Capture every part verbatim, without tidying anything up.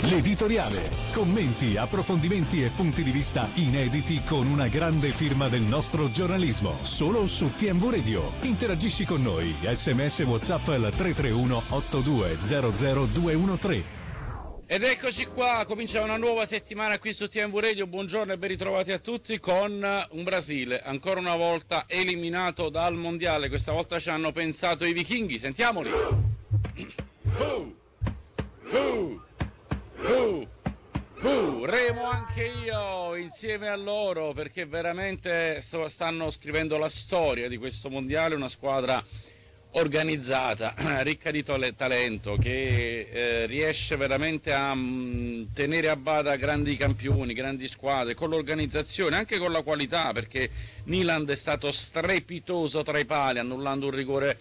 L'editoriale. Commenti, approfondimenti e punti di vista inediti con una grande firma del nostro giornalismo. Solo su T M V Radio. Interagisci con noi. Sms WhatsApp al tre tre uno otto due zero zero due uno tre. Ed eccoci qua, comincia una nuova settimana qui su T M V Radio. Buongiorno e ben ritrovati a tutti con un Brasile ancora una volta eliminato dal mondiale. Questa volta ci hanno pensato i vichinghi, sentiamoli. Uh, uh, uh, uh, remo anche io insieme a loro perché veramente stanno scrivendo la storia di questo mondiale, una squadra organizzata, ricca di tole- talento, che eh, riesce veramente a mh, tenere a bada grandi campioni, grandi squadre, con l'organizzazione, anche con la qualità, perché Nyland è stato strepitoso tra i pali, annullando un rigore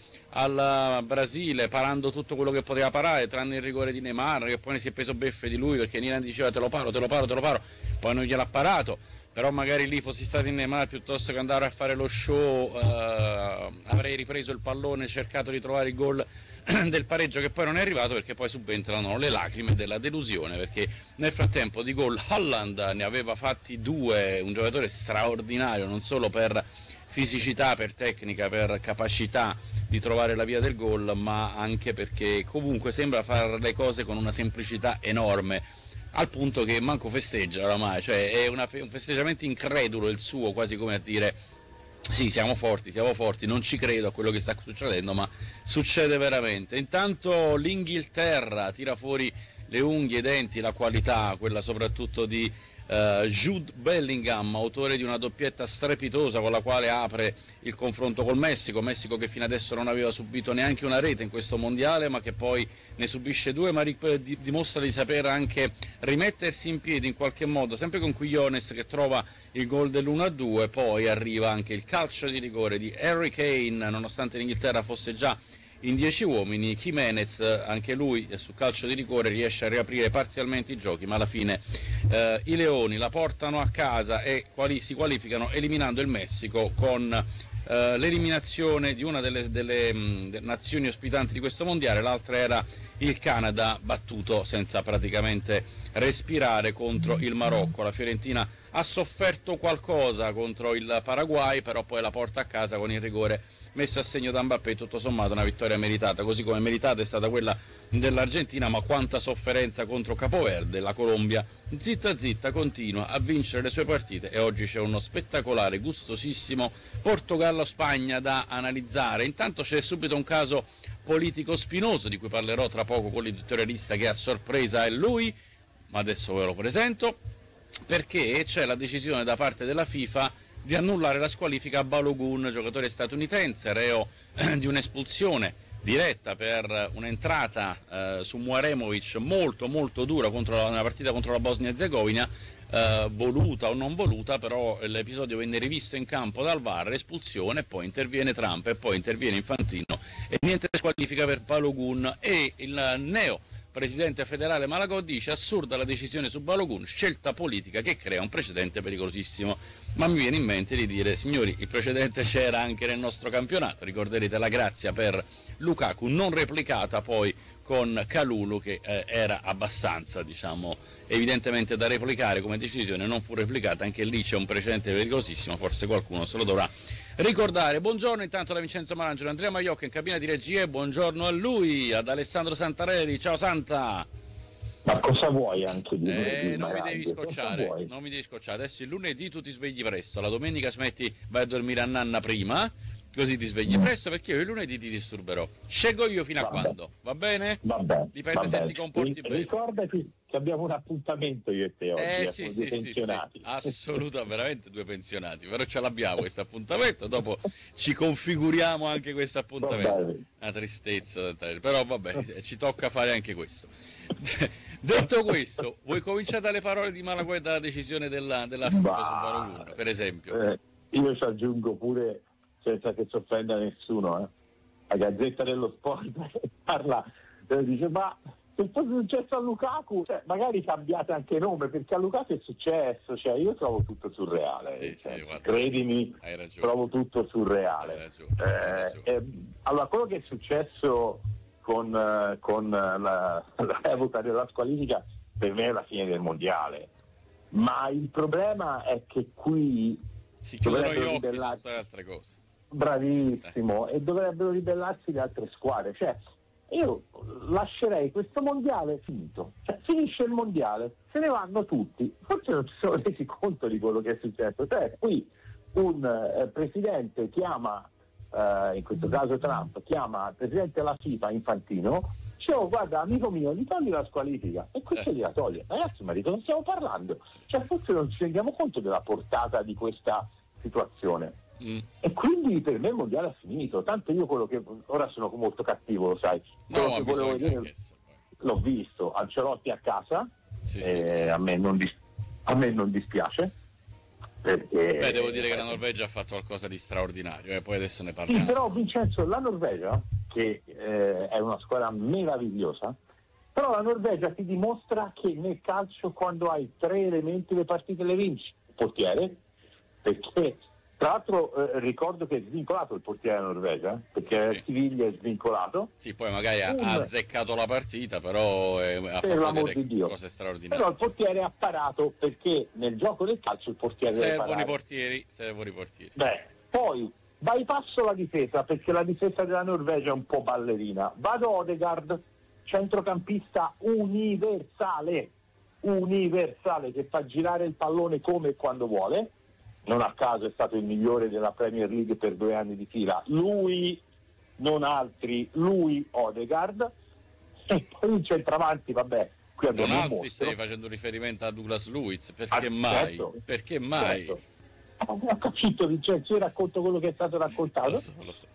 al Brasile, parando tutto quello che poteva parare, tranne il rigore di Neymar, che poi ne si è preso beffe di lui, perché Nyland diceva te lo paro, te lo paro, te lo paro, poi non gliel'ha parato. Però magari lì fossi stato in Neymar piuttosto che andare a fare lo show, eh, avrei ripreso il pallone e cercato di trovare il gol del pareggio, che poi non è arrivato, perché poi subentrano le lacrime della delusione, perché nel frattempo di gol Haaland ne aveva fatti due, un giocatore straordinario non solo per fisicità, per tecnica, per capacità di trovare la via del gol, ma anche perché comunque sembra fare le cose con una semplicità enorme, al punto che manco festeggia oramai, cioè è una, un festeggiamento incredulo il suo, quasi come a dire sì, siamo forti, siamo forti, non ci credo a quello che sta succedendo, ma succede veramente. Intanto l'Inghilterra tira fuori le unghie, i denti, la qualità, quella soprattutto di uh, Jude Bellingham, autore di una doppietta strepitosa con la quale apre il confronto col Messico, Messico che fino adesso non aveva subito neanche una rete in questo mondiale, ma che poi ne subisce due, ma dimostra di saper anche rimettersi in piedi in qualche modo, sempre con Quillones che trova il gol dell'uno a due, poi arriva anche il calcio di rigore di Harry Kane, nonostante l'Inghilterra fosse già in dieci uomini. Jimenez, anche lui su calcio di rigore, riesce a riaprire parzialmente i giochi, ma alla fine eh, i Leoni la portano a casa e quali, si qualificano eliminando il Messico con Uh, l'eliminazione di una delle, delle mh, nazioni ospitanti di questo mondiale. L'altra era il Canada, battuto senza praticamente respirare contro il Marocco. La Fiorentina ha sofferto qualcosa contro il Paraguay, però poi la porta a casa con il rigore messo a segno da Mbappé. Tutto sommato una vittoria meritata, così come meritata è stata quella dell'Argentina, ma quanta sofferenza contro Capoverde. La Colombia zitta zitta continua a vincere le sue partite e oggi c'è uno spettacolare, gustosissimo Portogallo-Spagna da analizzare. Intanto c'è subito un caso politico spinoso di cui parlerò tra poco con l'editorialista che a sorpresa è lui, ma adesso ve lo presento, perché c'è la decisione da parte della FIFA di annullare la squalifica a Balogun, giocatore statunitense, reo di un'espulsione diretta per un'entrata eh, su Muaremovic molto molto dura contro la, una partita contro la Bosnia-Herzegovina, eh, voluta o non voluta, però l'episodio venne rivisto in campo dal V A R, espulsione, poi interviene Trump e poi interviene Infantino e niente squalifica per Balogun. E il neo presidente federale Malagò dice assurda la decisione su Balogun, scelta politica che crea un precedente pericolosissimo. Ma mi viene in mente di dire, signori, il precedente c'era anche nel nostro campionato, ricorderete la grazia per Lukaku non replicata poi con Kalulu, che eh, era abbastanza, diciamo, evidentemente da replicare come decisione, non fu replicata, anche lì c'è un precedente pericolosissimo, forse qualcuno se lo dovrà ricordare. Buongiorno intanto da Vincenzo Marangelo, Andrea Maiocca in cabina di regie, buongiorno a lui, ad Alessandro Santarelli, ciao Santa! Ma cosa vuoi anche di eh, non mi devi scocciare, non mi devi scocciare. Adesso il lunedì tu ti svegli presto, la domenica smetti, vai a dormire a nanna prima, così ti svegli presto, perché io il lunedì ti disturberò. Scelgo io fino a Vabbè. quando, va bene? Vabbè, dipende vabbè. se ti comporti bene. Ricordati che abbiamo un appuntamento io e te oggi, eh, eh, sì, due sì, pensionati. sì, sì, assolutamente, veramente due pensionati, però ce l'abbiamo questo appuntamento, dopo ci configuriamo anche questo appuntamento. Una tristezza, però vabbè, ci tocca fare anche questo. Detto questo, vuoi cominciare dalle parole di Malagò dalla decisione della, della FIFA su Balogun, per esempio? Eh, io ci aggiungo pure, senza che si offenda nessuno, eh, la Gazzetta dello Sport parla, eh, dice ma se fosse successo a Lukaku, cioè, magari cambiate anche nome, perché a Lukaku è successo, cioè io trovo tutto surreale, sì, cioè, sì, guarda, credimi, hai ragione. trovo tutto surreale. Hai ragione, hai ragione. Eh, eh, allora, quello che è successo con, con la, la revoca della squalifica per me è la fine del mondiale. Ma il problema è che qui si chiudono gli occhi su tutte le altre cose. Bravissimo, eh. e dovrebbero ribellarsi le altre squadre. Cioè, io lascerei questo mondiale finito, cioè finisce il mondiale, se ne vanno tutti, forse non si sono resi conto di quello che è successo. Cioè, qui un eh, presidente chiama, eh, in questo caso Trump, chiama il presidente della FIFA, Infantino, dice: oh, guarda amico mio, gli togli la squalifica, e questo eh. gliela toglie. Ragazzi, ma di cosa stiamo parlando? Cioè, forse non ci rendiamo conto della portata di questa situazione. Mm. E quindi per me il mondiale è finito. Tanto io quello che ora sono molto cattivo, lo sai, quello no, che volevo vedere l'ho visto. Ancelotti a casa, sì, eh, sì, sì. A, me non dis- a me non dispiace, perché beh, devo dire che la Norvegia ha fatto qualcosa di straordinario, e eh, poi adesso ne parliamo. Sì, però Vincenzo, la Norvegia, che eh, è una squadra meravigliosa, però la Norvegia ti dimostra che nel calcio, quando hai tre elementi, le partite le vinci. Il portiere, perché tra l'altro eh, ricordo che è svincolato il portiere della Norvegia, perché sì, Siviglia è svincolato. Sì, poi magari ha, ha azzeccato la partita, però eh, ha per fatto l'amor di Dio. Cose straordinarie. Però il portiere ha parato, perché nel gioco del calcio il portiere deve parare. Servono i portieri, servono i portieri. Beh, poi bypasso la difesa, perché la difesa della Norvegia è un po' ballerina. Vado Odegaard, centrocampista universale, universale, che fa girare il pallone come e quando vuole. Non a caso è stato il migliore della Premier League per due anni di fila. Lui, non altri, lui Odegaard. E poi il centravanti, vabbè, qui abbiamo non un altri, mostro. stai facendo riferimento a Douglas Luiz, perché Ah, mai? certo, perché mai? Certo. Ho capito, Vincenzo, io racconto quello che è stato raccontato. Lo so, lo so.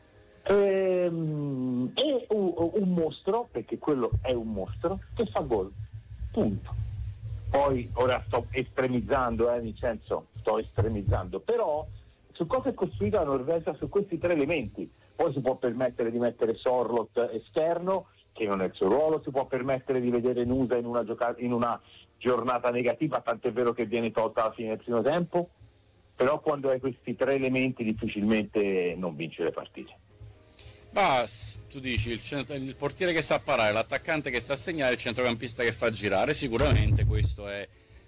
Ehm, e un, un mostro, perché quello è un mostro, che fa gol. Punto. Poi ora sto estremizzando, eh, Vincenzo, sto estremizzando, però su cosa è costruita la Norvegia? Su questi tre elementi. Poi si può permettere di mettere Sorloth esterno, che non è il suo ruolo, si può permettere di vedere Nusa in una, gioca- in una giornata negativa, tant'è vero che viene tolta alla fine del primo tempo, però quando hai questi tre elementi difficilmente non vince le partite. Ma tu dici il, centro, il portiere che sa parare, l'attaccante che sa segnare, il centrocampista che fa girare, sicuramente questo è...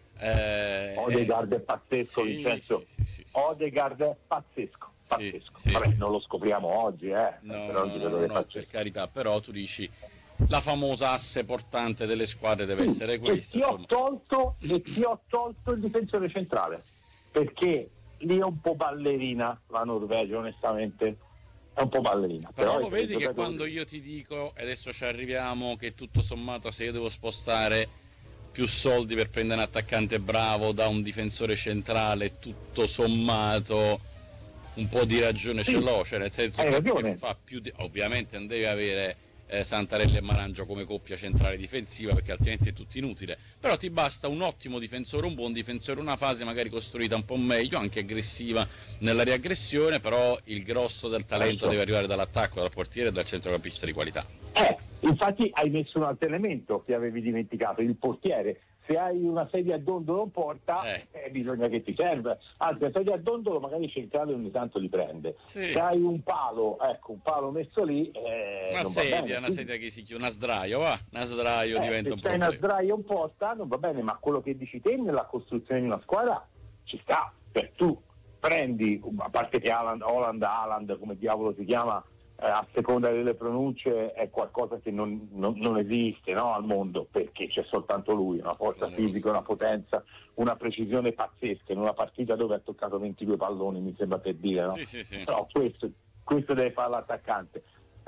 Eh, Odegaard è, è pazzesco, sì, Vincenzo. Sì, sì, sì, Odegaard è pazzesco. pazzesco. Sì, Vabbè, sì, non lo scopriamo oggi, eh. No, però no, no, no, per carità, però tu dici la famosa asse portante delle squadre deve sì, essere questa. E ti, ho tolto, e ti ho tolto il difensore centrale, perché lì è un po' ballerina la Norvegia, onestamente. È un po' ballerina. Però, però lo vedi che quando io ti dico, e adesso ci arriviamo, che tutto sommato se io devo spostare più soldi per prendere un attaccante bravo da un difensore centrale, tutto sommato un po' di ragione sì, ce l'ho, cioè nel senso che, che fa più di... ovviamente non devi avere eh, Santarelli e Marangio come coppia centrale difensiva, perché altrimenti è tutto inutile, però ti basta un ottimo difensore, un buon difensore, una fase magari costruita un po' meglio, anche aggressiva nella riaggressione, però il grosso del talento deve arrivare dall'attacco, dal portiere e dal centrocampista di qualità. Eh, infatti hai messo un altro elemento che avevi dimenticato, il portiere. Se hai una sedia a dondolo in porta, eh. Eh, bisogna che ti serva. Anzi, la sedia a dondolo magari centrale ogni tanto li prende. Sì. Se hai un palo, ecco, un palo messo lì, eh, una non sedia, va bene. una sedia che si chiude, una sdraio, va, una sdraio eh, diventa un problema. Se problema. una sdraio in porta non va bene, ma quello che dici te nella costruzione di una squadra ci sta. Cioè tu prendi, a parte che Haaland, Holland, Haaland, come diavolo si chiama, Eh, a seconda delle pronunce è qualcosa che non, non, non esiste, no, al mondo, perché c'è soltanto lui, una forza fisica, una potenza, una precisione pazzesca in una partita dove ha toccato ventidue palloni, mi sembra, per dire, no? Sì, sì, sì. Però questo, questo deve fare l'attaccante.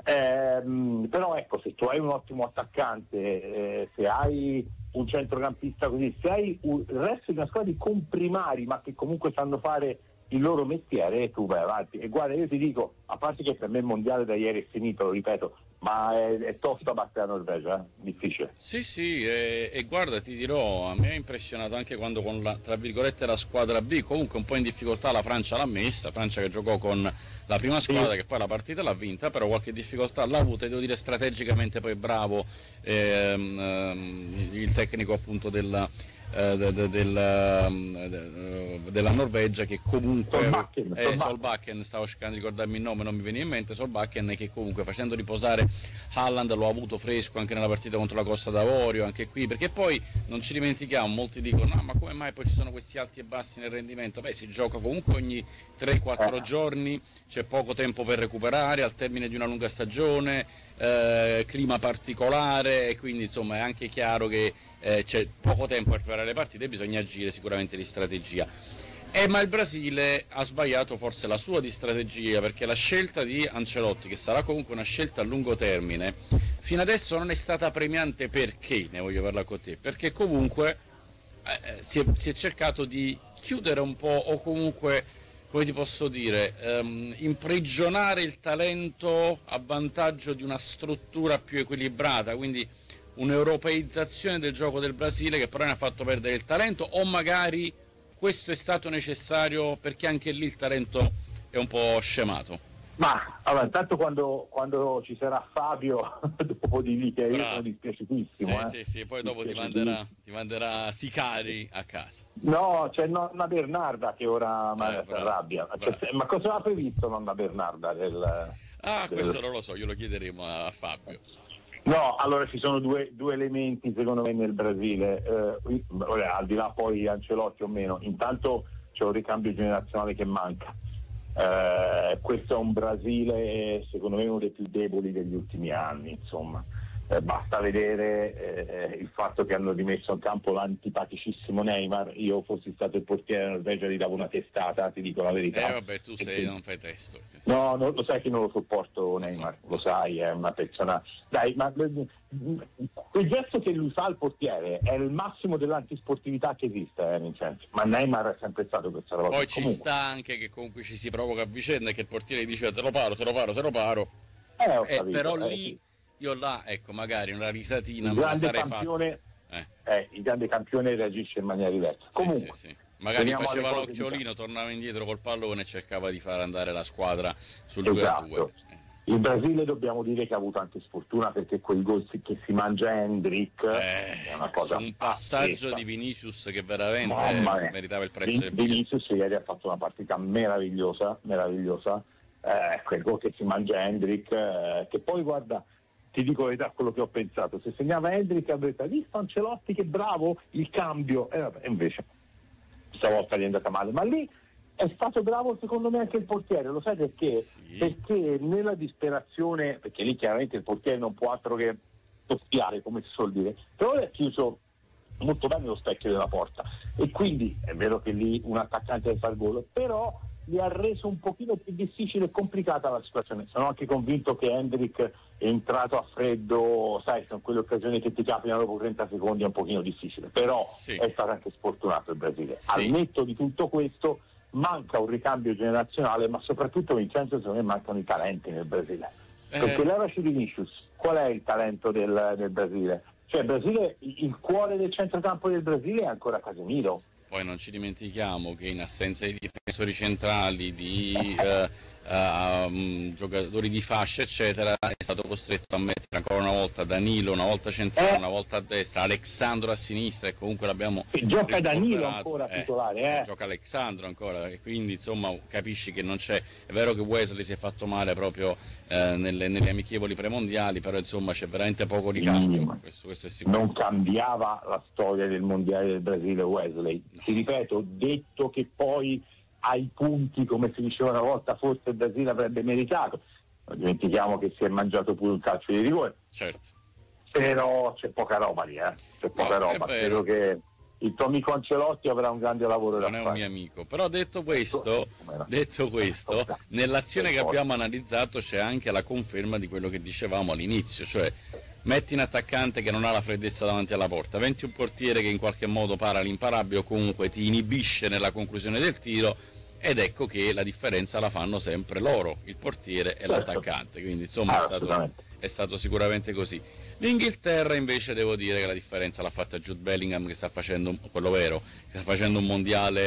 Ehm, però ecco, se tu hai un ottimo attaccante, eh, se hai un centrocampista così, se hai un, il resto di una squadra di comprimari, ma che comunque sanno fare il loro mestiere, e tu vai avanti. E guarda, io ti dico, a parte che per me il mondiale da ieri è finito, lo ripeto, ma è, è tosto a battere la Norvegia, eh? Difficile. Sì, sì, e, e guarda, ti dirò, a me ha impressionato anche quando con la, tra virgolette, la squadra B, comunque un po' in difficoltà la Francia l'ha messa, Francia che giocò con la prima squadra, sì, che poi la partita l'ha vinta, però qualche difficoltà l'ha avuta, e devo dire strategicamente poi bravo ehm, ehm, il tecnico appunto della eh, de, de, del, de, della Norvegia, che comunque Solbakken, eh, Solbakken. Solbakken, stavo cercando di ricordarmi il nome, non mi veniva in mente. Solbakken, che comunque facendo riposare Haaland lo ha avuto fresco anche nella partita contro la Costa d'Avorio, anche qui, perché poi non ci dimentichiamo, molti dicono no, ma come mai poi ci sono questi alti e bassi nel rendimento? Beh, si gioca comunque ogni tre quattro Eh. giorni, c'è poco tempo per recuperare al termine di una lunga stagione, eh, clima particolare, e quindi insomma è anche chiaro che eh, c'è poco tempo per preparare le partite e bisogna agire sicuramente di strategia. Eh, ma il Brasile ha sbagliato forse la sua di strategia, perché la scelta di Ancelotti, che sarà comunque una scelta a lungo termine, fino adesso non è stata premiante. Perché? Ne voglio parlare con te. Perché comunque eh, si, è, si è cercato di chiudere un po', o comunque, come ti posso dire, ehm, imprigionare il talento a vantaggio di una struttura più equilibrata, quindi un'europeizzazione del gioco del Brasile che però ne ha fatto perdere il talento, o magari questo è stato necessario perché anche lì il talento è un po' scemato? Ma allora, intanto quando, quando ci sarà Fabio, dopo di lì, che io Bravo. sono dispiaciutissimo. Sì, eh. sì, sì, poi dopo ti Dispiaciutissimo. manderà, ti manderà sicari a casa. No, c'è nonna Bernarda che ora ma- Eh, si bravo, arrabbia. bravo. Cioè, ma cosa ha previsto nonna Bernarda? Del, Ah, del- questo non lo so, glielo chiederemo a Fabio. No, allora ci sono due, due elementi secondo me nel Brasile, eh, ora, al di là poi Ancelotti o meno. Intanto c'è un ricambio generazionale che manca. Eh, questo è un Brasile secondo me uno dei più deboli degli ultimi anni, insomma. Eh, basta vedere eh, il fatto che hanno rimesso in campo l'antipaticissimo Neymar. Io fossi stato il portiere della Norvegia gli davo una testata, ti dico la verità. Eh vabbè, tu E sei, quindi- non fai testo. No, no, lo sai che non lo sopporto Lo so, Neymar, lo lo so. sai, è una persona... Dai, ma quel gesto che lui fa al portiere è il massimo dell'antisportività che esiste, eh, Vincenzo. Ma Neymar è sempre stato questa roba. Poi ci Comunque, sta anche che comunque ci si provoca a vicenda, che il portiere dice te lo paro, te lo paro, te lo paro. eh, ho Eh, capito, però eh, lì, sì. io là, ecco, magari una risatina il me la grande sarei fatta. campione, Eh. eh, il grande campione reagisce in maniera diversa. Sì, Comunque, sì, sì. Magari veniamo alle faceva cose di l'occhiolino, tornava indietro col pallone e cercava di far andare la squadra sul due a due. esatto. Il Brasile dobbiamo dire che ha avuto anche sfortuna, perché quel gol si- che si mangia Hendrick Eh, è una cosa su un passaggio pazzesca. di Vinicius che veramente Mamma mia. meritava il prezzo Vin- del biglietto. Vinicius ieri ha fatto una partita meravigliosa, meravigliosa. Eh, quel gol che si mangia Hendrick, eh, che poi guarda, ti dico la verità quello che ho pensato, se segnava Hendrick avrei detto, visto Ancelotti che bravo, il cambio, e vabbè, invece stavolta gli è andata male, ma lì è stato bravo secondo me anche il portiere, lo sai perché? Sì. Perché nella disperazione, perché lì chiaramente il portiere non può altro che soffiare, come si suol dire, però è chiuso molto bene lo specchio della porta, e quindi è vero che lì un attaccante deve far gol, però gli ha reso un pochino più difficile e complicata la situazione. Sono anche convinto che Hendrick è entrato a freddo, sai, sono quelle occasioni che ti capitano dopo trenta secondi, è un pochino difficile, però Sì. è stato anche sfortunato il Brasile. Sì. Al netto di tutto questo manca un ricambio generazionale, ma soprattutto, Vincenzo, secondo me mancano i talenti nel Brasile. Eh. Perché levaci Vinicius, qual è il talento del, del Brasile? Cioè il Brasile, il cuore del centrocampo del Brasile è ancora Casemiro. Poi non ci dimentichiamo che in assenza di difensori centrali, di eh, eh, giocatori di fascia eccetera, è stato costretto a mettere ancora una volta Danilo, una volta centrale, Eh. una volta a destra, Alexandro a sinistra, e comunque l'abbiamo Sì, gioca Danilo rispolverato. ancora Eh, titolare, eh. gioca Alexandro ancora, e quindi insomma capisci che non c'è. È vero che Wesley si è fatto male proprio eh, nelle, nelle amichevoli premondiali, però insomma c'è veramente poco ricambio, Minimo. questo, questo è sicuro. Non cambiava la storia del mondiale del Brasile Wesley. Ti ripeto, detto che poi ai punti, come si diceva una volta, forse il Brasile avrebbe meritato. Non dimentichiamo che si è mangiato pure un calcio di rigore, Certo. però c'è poca roba lì, eh. C'è poca No, è roba. vero. Credo che il tuo amico Ancelotti avrà un grande lavoro da Non è un fare. mio amico, però detto questo, Come no? detto questo, nell'azione che Per forza. abbiamo analizzato c'è anche la conferma di quello che dicevamo all'inizio, cioè metti un attaccante che non ha la freddezza davanti alla porta, metti un portiere che in qualche modo para l'imparabile o comunque ti inibisce nella conclusione del tiro, ed ecco che la differenza la fanno sempre loro, il portiere e Certo. l'attaccante, quindi insomma è Ah, stato, assolutamente. è stato sicuramente così. L'Inghilterra invece devo dire che la differenza l'ha fatta Jude Bellingham, che sta facendo, quello vero, che sta facendo un mondiale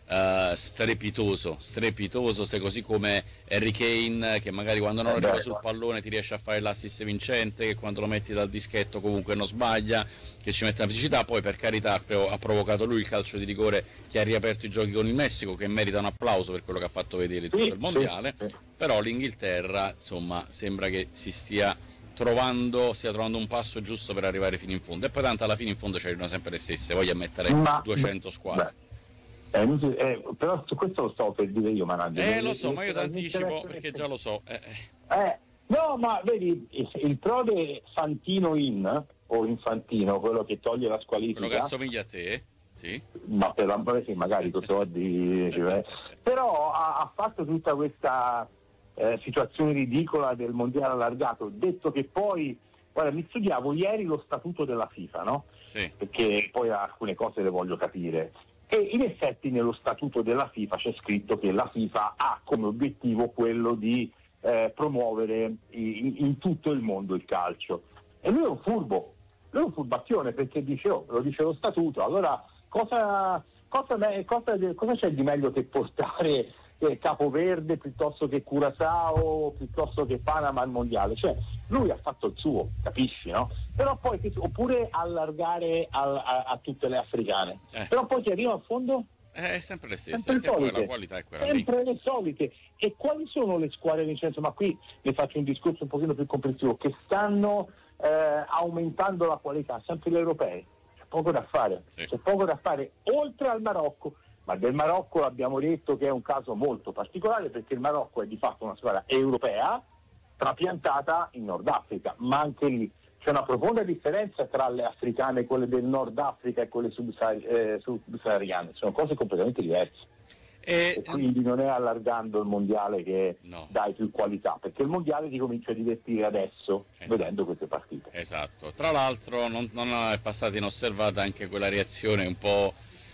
Uh, strepitoso, strepitoso, se così come Harry Kane, che magari quando non arriva sul pallone ti riesce a fare l'assist vincente, che quando lo metti dal dischetto comunque non sbaglia, che ci mette la fisicità. Poi per carità ha provocato lui il calcio di rigore che ha riaperto i giochi con il Messico, che merita un applauso per quello che ha fatto vedere tutto il mondiale. Però l'Inghilterra, insomma, sembra che si stia trovando stia trovando un passo giusto per arrivare fino in fondo, e poi tanto alla fine in fondo c'erano sempre le stesse, voglia mettere ma, duecento squadre. Beh. Eh, eh, però su questo lo stavo per dire io, Managgio. Eh, lo so, ma io ti anticipo perché già lo so. Eh. Eh, no, ma vedi, il prode Fantino in, o Infantino, quello che toglie la squalifica. Quello che assomiglia a te, sì. Ma per la sì, magari tu soldi. eh. Però ha, ha fatto tutta questa eh, situazione ridicola del mondiale allargato, detto che poi, guarda, mi studiavo ieri lo statuto della FIFA, no? Sì. Perché poi alcune cose le voglio capire. E in effetti nello statuto della FIFA c'è scritto che la FIFA ha come obiettivo quello di eh, promuovere in, in tutto il mondo il calcio. E lui è un furbo, lui è un furbacchione, perché dice, oh, lo dice lo statuto, allora cosa, cosa, cosa, cosa c'è di meglio che portare eh, Capoverde piuttosto che Curaçao, piuttosto che Panama al mondiale? Cioè lui ha fatto il suo, capisci, no? Però poi, oppure allargare a, a, a tutte le africane, eh. Però poi ti arriva a fondo? È sempre le stesse, sempre poi la qualità è quella sempre lì. Le solite. E quali sono le squadre vincenti? Ma qui ne faccio un discorso un pochino più complessivo, che stanno eh, aumentando la qualità, sempre gli europei. C'è poco da fare, sì. C'è poco da fare, oltre al Marocco. Ma del Marocco abbiamo detto che è un caso molto particolare, perché il Marocco è di fatto una squadra europea trapiantata in Nord Africa, ma anche lì c'è una profonda differenza tra le africane, quelle del Nord Africa, e quelle subsahariane, sono cose completamente diverse. E, e quindi non è allargando il mondiale che no. dai più qualità, perché il mondiale ti comincia a divertire adesso, esatto. vedendo queste partite. Esatto, tra l'altro non, non è passata inosservata anche quella reazione un po'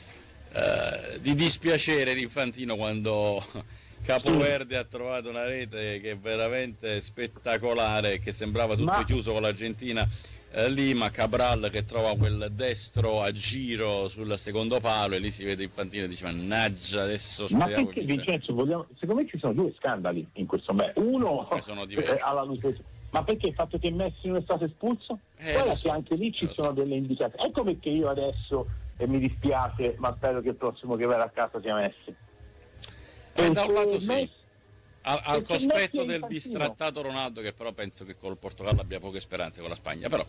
eh, di dispiacere di Infantino quando Capoverde ha trovato una rete che è veramente spettacolare, che sembrava tutto ma... chiuso con l'Argentina eh, lì, ma Cabral che trova quel destro a giro sul secondo palo, e lì si vede Infantino e dice mannaggia, adesso ma perché Vincenzo, vogliamo... secondo me ci sono due scandali in questo momento. Uno sono eh, alla luce, ma perché il fatto che Messi non è stato espulso? Eh, guarda so, che anche lì ci sono so. delle indicazioni. Ecco perché io adesso, e mi dispiace, ma spero che il prossimo che verrà a casa sia Messi. Eh, da un lato sì, Messi, al, al cospetto del bistrattato Ronaldo, che però penso che col Portogallo abbia poche speranze, con la Spagna, però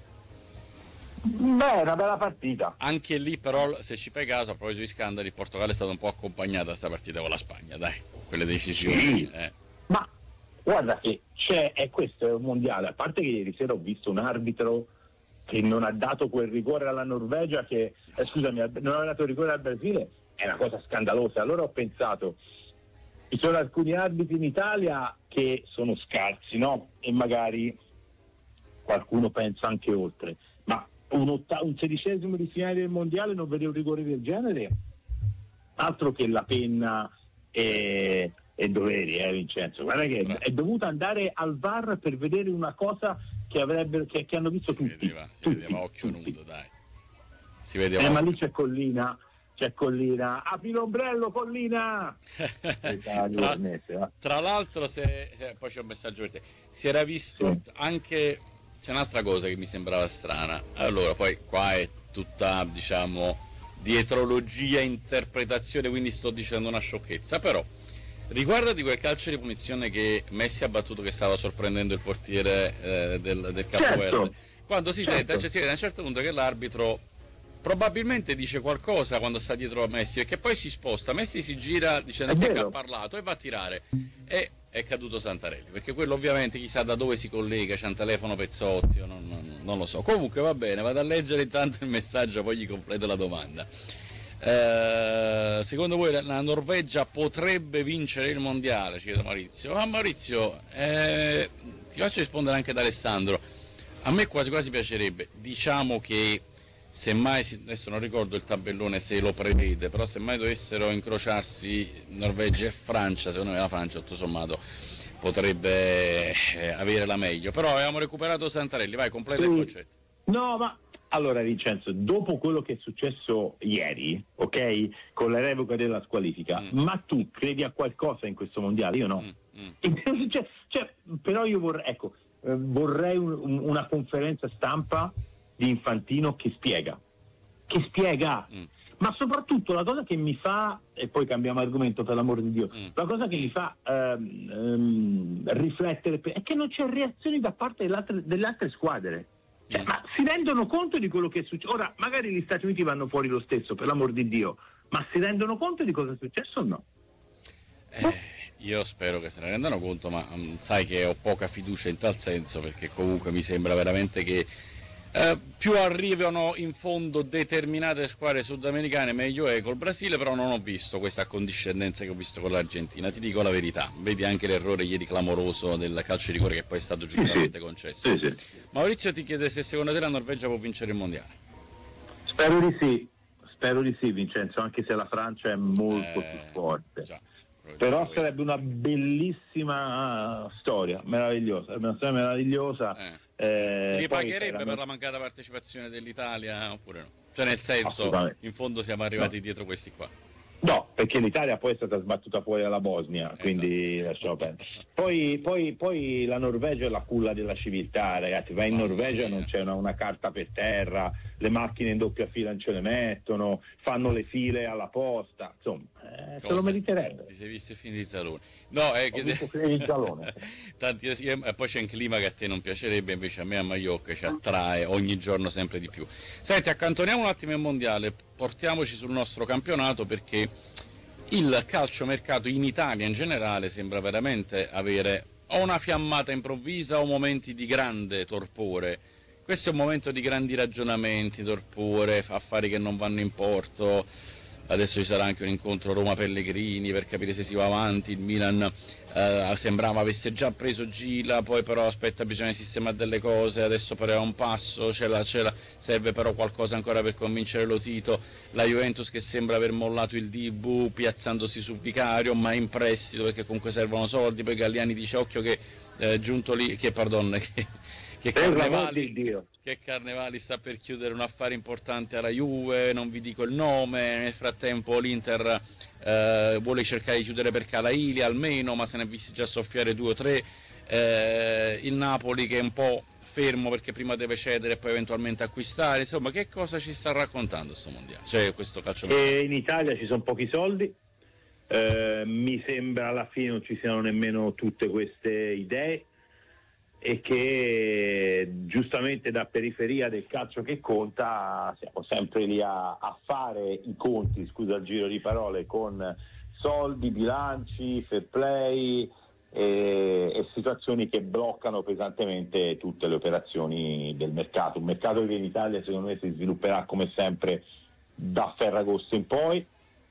beh, è una bella partita. Anche lì però, se ci fai caso, a proposito di scandali, il Portogallo è stato un po' accompagnato a questa partita con la Spagna, dai, quelle decisioni. Sì, eh. ma guarda che c'è, e questo è un mondiale, a parte che ieri sera ho visto un arbitro che non ha dato quel rigore alla Norvegia, che eh, scusami, non ha dato rigore al Brasile, è una cosa scandalosa. Allora ho pensato, ci sono alcuni arbitri in Italia che sono scarsi, no? E magari qualcuno pensa anche oltre, ma un, otta- un sedicesimo di finale del mondiale non vede un rigore del genere? Altro che la penna e, e doveri, eh Vincenzo, guarda che Beh. è dovuto andare al V A R per vedere una cosa che avrebbero che, che hanno visto si tutti, vedeva, si tutti, vedeva occhio tutti. nudo, dai, si vedeva eh, occhio. Ma lì c'è Collina, c'è Collina, apri l'ombrello Collina. tra, tra l'altro se, se, poi c'è un messaggio per te, si era visto sì. anche, c'è un'altra cosa che mi sembrava strana, allora poi qua è tutta, diciamo, dietrologia, interpretazione, quindi sto dicendo una sciocchezza, però riguarda di quel calcio di punizione che Messi ha battuto, che stava sorprendendo il portiere eh, del, del Capoverde, certo. quando si certo. sente, cioè, si vede a un certo punto che l'arbitro probabilmente dice qualcosa quando sta dietro a Messi, e che poi si sposta, Messi si gira dicendo che ha parlato e va a tirare, e è caduto Santarelli, perché quello ovviamente chissà da dove si collega, c'è un telefono Pezzotti, non, non, non lo so. Comunque va bene, vado a leggere intanto il messaggio, poi gli completo la domanda. Eh, secondo voi la Norvegia potrebbe vincere il mondiale? Ci chiede Maurizio. Ah, Maurizio, eh, ti faccio rispondere anche da Alessandro. A me quasi quasi piacerebbe, diciamo che semmai, adesso non ricordo il tabellone se lo prevede, però semmai dovessero incrociarsi Norvegia e Francia, secondo me la Francia tutto sommato potrebbe eh, avere la meglio. Però avevamo recuperato Santarelli, vai, completa sì. il concetto. No, ma allora Vincenzo, dopo quello che è successo ieri, ok, con la revoca della squalifica, mm. ma tu credi a qualcosa in questo mondiale? Io no. Mm. Mm. cioè, cioè, però io vorrei, ecco, eh, vorrei un, un, una conferenza stampa di Infantino che spiega, che spiega. Mm. Ma soprattutto la cosa che mi fa, e poi cambiamo argomento per l'amor di Dio, mm. la cosa che mi fa ehm, ehm, riflettere è che non c'è reazioni da parte delle altre, delle altre squadre. Cioè, mm. Ma si rendono conto di quello che è successo? Ora, magari gli Stati Uniti vanno fuori lo stesso, per l'amor di Dio, ma si rendono conto di cosa è successo o no? Eh, io spero che se ne rendano conto, ma um, sai che ho poca fiducia in tal senso, perché comunque mi sembra veramente che Eh, più arrivano in fondo determinate squadre sudamericane meglio è. Col Brasile però non ho visto questa accondiscendenza che ho visto con l'Argentina, ti dico la verità, vedi anche l'errore ieri clamoroso del calcio di rigore che poi è stato giustamente concesso. Sì, sì. Maurizio ti chiede se secondo te la Norvegia può vincere il mondiale. Spero di sì, spero di sì Vincenzo, anche se la Francia è molto eh, più forte. Già. Però sarebbe una bellissima storia, meravigliosa, una storia meravigliosa. Eh. Eh, ripagherebbe per la mancata partecipazione dell'Italia oppure no? Cioè nel senso, in fondo siamo arrivati no. dietro questi qua. No, perché l'Italia poi è stata sbattuta fuori dalla Bosnia, esatto. Quindi lasciamo perdere. Poi, poi, poi la Norvegia è la culla della civiltà, ragazzi. Vai in oh, Norvegia, non c'è una, una carta per terra, le macchine in doppia fila non ce le mettono, fanno le file alla posta, insomma, eh, se lo meriterebbe. Ti sei visto i film di Zalone? No, è che il Zalone. Tanti, e poi c'è un clima che a te non piacerebbe, invece a me a Maiorca ci attrae ogni giorno sempre di più. Senti, accantoniamo un attimo il mondiale, portiamoci sul nostro campionato, perché il calciomercato in Italia in generale sembra veramente avere o una fiammata improvvisa o momenti di grande torpore. Questo è un momento di grandi ragionamenti, torpore, affari che non vanno in porto. Adesso ci sarà anche un incontro Roma-Pellegrini per capire se si va avanti. Il Milan eh, sembrava avesse già preso Gila, poi però aspetta, bisogna sistemare delle cose, adesso però è un passo, c'è la, c'è la, serve però qualcosa ancora per convincere lo Tito. La Juventus che sembra aver mollato il Dibu piazzandosi su Vicario, ma in prestito perché comunque servono soldi. Poi Galliani dice occhio che eh, giunto lì, che pardon, che, che Carnevali, che Carnevali sta per chiudere un affare importante alla Juve, non vi dico il nome. Nel frattempo l'Inter eh, vuole cercare di chiudere per Calaili almeno, ma se ne è visti già soffiare due o tre. Eh, il Napoli che è un po' fermo perché prima deve cedere e poi eventualmente acquistare. Insomma, che cosa ci sta raccontando sto mondiale? Cioè, questo calcio e in Italia ci sono pochi soldi, eh, mi sembra alla fine non ci siano nemmeno tutte queste idee, e che giustamente da periferia del calcio che conta siamo sempre lì a, a fare i conti, scusa il giro di parole, con soldi, bilanci, fair play e, e situazioni che bloccano pesantemente tutte le operazioni del mercato. Un mercato che in Italia secondo me si svilupperà come sempre da Ferragosto in poi.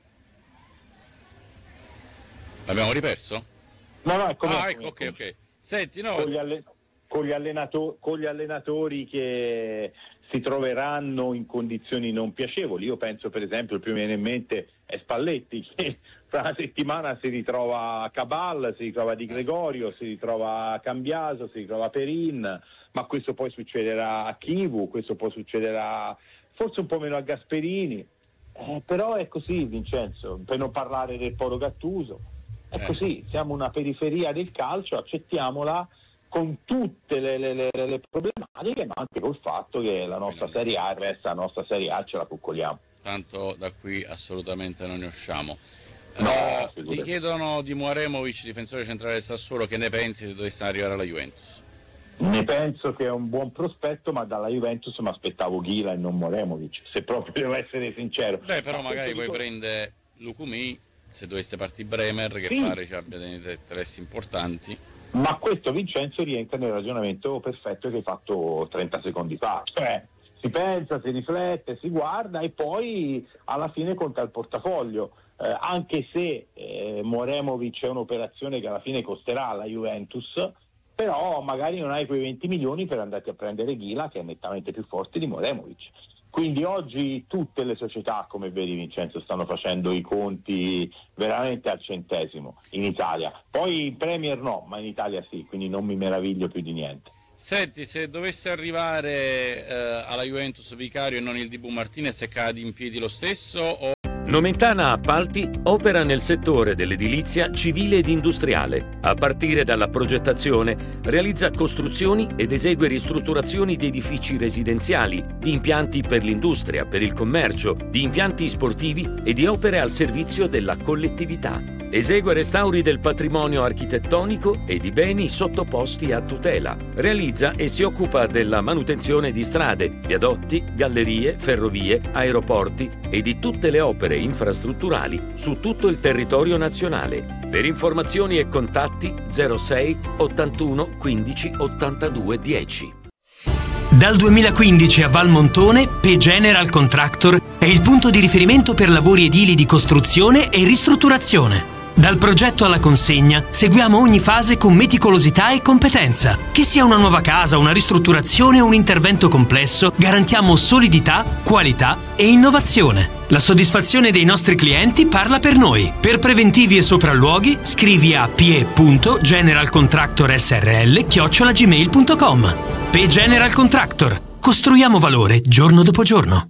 L'abbiamo riperso? No, no, è come ah, ecco, ok, ok. Senti, no... Con gli alle... Con gli, allenato- con gli allenatori che si troveranno in condizioni non piacevoli. Io penso per esempio, il primo che viene in mente è Spalletti, che fra una settimana si ritrova Cabal, si ritrova Di Gregorio, si ritrova Cambiaso, si ritrova Perin, ma questo poi succederà a Chivu, questo poi succederà forse un po' meno a Gasperini, eh, però è così Vincenzo, per non parlare del Polo Gattuso, è eh. così, siamo una periferia del calcio, accettiamola, con tutte le, le, le, le problematiche, ma anche col fatto che la nostra Serie A resta la nostra Serie A, ce la coccoliamo. Tanto da qui assolutamente non ne usciamo. No, uh, ti chiedono di Muaremovic, difensore centrale del Sassuolo, che ne pensi se dovesse arrivare alla Juventus? Ne penso che è un buon prospetto, ma dalla Juventus mi aspettavo Ghila e non Muaremovic, se proprio devo essere sincero. Beh, però ma magari poi dico... prende Lucumí, se dovesse partire Bremer, che sì. pare ci abbia dei interessi importanti. Ma questo Vincenzo rientra nel ragionamento perfetto che hai fatto trenta secondi fa, cioè si pensa, si riflette, si guarda e poi alla fine conta il portafoglio, eh, anche se eh, Muaremovic è un'operazione che alla fine costerà alla Juventus, però magari non hai quei venti milioni per andarti a prendere Ghila, che è nettamente più forte di Muaremovic. Quindi oggi tutte le società, come vedi Vincenzo, stanno facendo i conti veramente al centesimo in Italia. Poi in Premier no, ma in Italia sì, quindi non mi meraviglio più di niente. Senti, se dovesse arrivare eh, alla Juventus Vicario e non il D B Martinez, cade in piedi lo stesso? O... Nomentana Appalti opera nel settore dell'edilizia civile ed industriale. A partire dalla progettazione, realizza costruzioni ed esegue ristrutturazioni di edifici residenziali, di impianti per l'industria, per il commercio, di impianti sportivi e di opere al servizio della collettività. Esegue restauri del patrimonio architettonico e di beni sottoposti a tutela. Realizza e si occupa della manutenzione di strade, viadotti, gallerie, ferrovie, aeroporti e di tutte le opere infrastrutturali su tutto il territorio nazionale. Per informazioni e contatti zero sei ottantuno quindici ottantadue dieci. Dal duemilaquindici a Valmontone, P General Contractor è il punto di riferimento per lavori edili di costruzione e ristrutturazione. Dal progetto alla consegna seguiamo ogni fase con meticolosità e competenza. Che sia una nuova casa, una ristrutturazione o un intervento complesso, garantiamo solidità, qualità e innovazione. La soddisfazione dei nostri clienti parla per noi. Per preventivi e sopralluoghi scrivi a p punto general contractor s r l chiocciola gmail punto com. P General Contractor. Costruiamo valore giorno dopo giorno.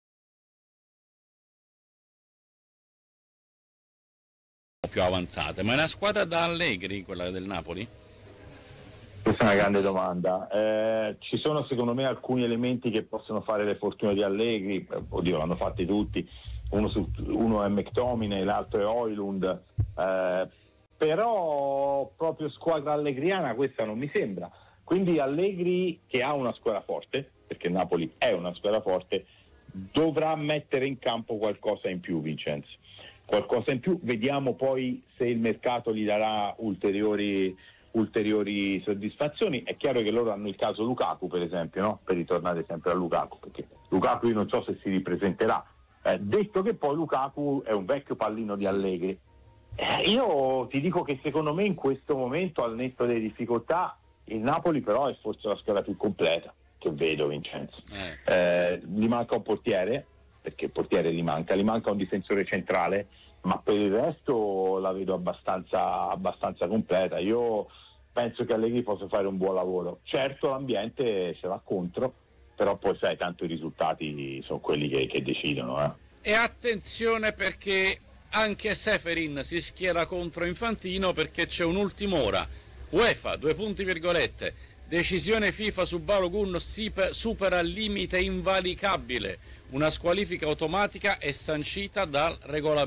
Più avanzate, ma è una squadra da Allegri quella del Napoli? Questa è una grande domanda. Eh, ci sono secondo me alcuni elementi che possono fare le fortune di Allegri. Oddio, l'hanno fatti tutti. Uno, su, uno è McTominay, l'altro è Højlund. Eh, però proprio squadra allegriana questa non mi sembra. Quindi Allegri, che ha una squadra forte, perché Napoli è una squadra forte, dovrà mettere in campo qualcosa in più, Vincenzo. Qualcosa in più, vediamo poi se il mercato gli darà ulteriori, ulteriori soddisfazioni. È chiaro che loro hanno il caso Lukaku, per esempio, no? Per ritornare sempre a Lukaku, perché Lukaku io non so se si ripresenterà. Eh, detto che poi Lukaku è un vecchio pallino di Allegri. Eh, io ti dico che secondo me in questo momento, al netto delle difficoltà, il Napoli però è forse la squadra più completa che vedo, Vincenzo. Eh. Eh, gli manca un portiere, perché il portiere gli manca, gli manca un difensore centrale, ma per il resto la vedo abbastanza, abbastanza completa. Io penso che Allegri possa fare un buon lavoro. Certo l'ambiente ce l'ha contro, però poi sai, tanto i risultati sono quelli che, che decidono. Eh. E attenzione, perché anche Seferin si schiera contro Infantino, perché c'è un'ultima ora. UEFA, due punti virgolette, decisione FIFA su Balogun supera il limite invalicabile. Una squalifica automatica è sancita dal regolamento.